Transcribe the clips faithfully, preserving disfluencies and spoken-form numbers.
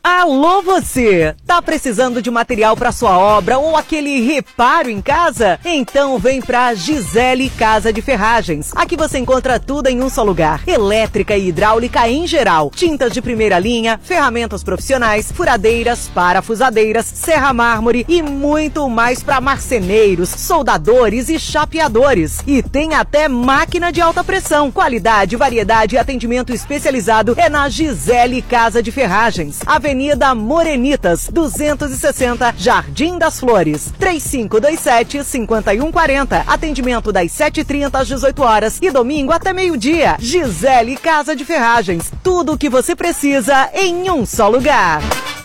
Alô você! Tá precisando de material para sua obra ou aquele reparo em casa? Então vem pra Gisele Casa de Ferragens. Aqui você encontra tudo em um só lugar. Elétrica e hidráulica em geral. Tintas de primeira linha, ferramentas profissionais, furadeiras, parafusadeiras, serra mármore e muito mais para marceneiros, soldadores e chapeadores. E tem até máquina de alta pressão. Qualidade, variedade e atendimento especializado é na Gisele Casa de Ferragens. Avenida Morenitas, duzentos e sessenta, Jardim das Flores. três cinco dois sete, cinco um quatro zero. Atendimento das sete e trinta às dezoito horas e domingo até meio-dia. Gisele Casa de Ferragens. Tudo o que você precisa em um só lugar.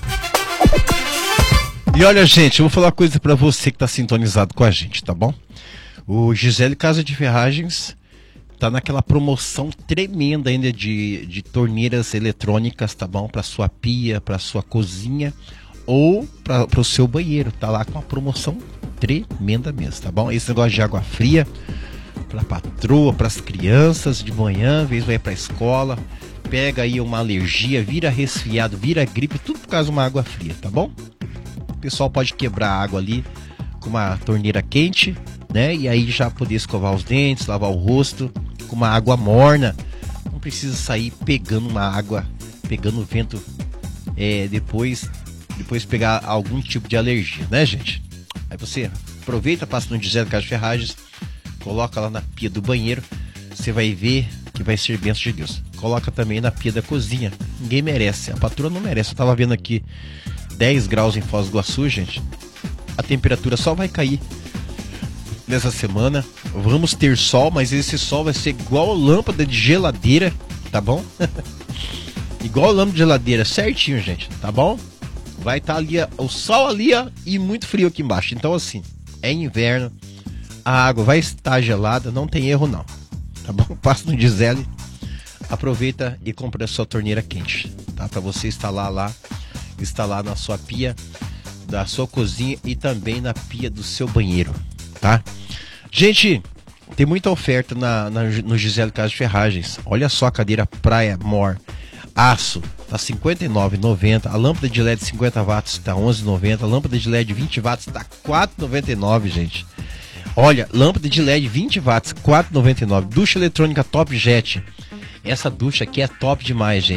E olha, gente, eu vou falar uma coisa pra você que tá sintonizado com a gente, tá bom? O Gisele Casa de Ferragens tá naquela promoção tremenda ainda de, de torneiras eletrônicas, tá bom? Para sua pia, para sua cozinha ou para o seu banheiro. Tá lá com uma promoção tremenda mesmo, tá bom? Esse negócio de água fria para patroa, para as crianças de manhã, às vezes vai para a escola, pega aí uma alergia, vira resfriado, vira gripe, tudo por causa de uma água fria, tá bom? O pessoal pode quebrar a água ali com uma torneira quente, né? E aí já poder escovar os dentes, lavar o rosto com uma água morna. Não precisa sair pegando uma água, pegando vento, é, depois, depois pegar algum tipo de alergia, né, gente? Aí você aproveita, passa no Gisele Casa de Ferragens, coloca lá na pia do banheiro, você vai ver que vai ser bênção de Deus. Coloca também na pia da cozinha. Ninguém merece, a patroa não merece. Eu tava vendo aqui dez graus em Foz do Iguaçu, gente. A temperatura só vai cair nessa semana. Vamos ter sol, mas esse sol vai ser igual a lâmpada de geladeira, tá bom? Igual a lâmpada de geladeira, certinho, gente, tá bom? Vai estar tá ali, o sol ali, ó, e muito frio aqui embaixo. Então assim, é inverno, a água vai estar gelada, não tem erro não, tá bom? Passa no Gisele, aproveita e compra a sua torneira quente, tá? Para você instalar lá, instalar na sua pia da sua cozinha e também na pia do seu banheiro, tá? Gente, tem muita oferta na, na, no Gisele Casa de Ferragens. Olha só a cadeira Praia Mor aço, tá cinquenta e nove reais e noventa centavos. A lâmpada de L E D cinquenta watts tá onze reais e noventa centavos. A lâmpada de L E D vinte watts tá quatro reais e noventa e nove centavos, gente. Olha, lâmpada de L E D vinte watts, quatro reais e noventa e nove centavos. Ducha eletrônica Top Jet. Essa ducha aqui é top demais, gente.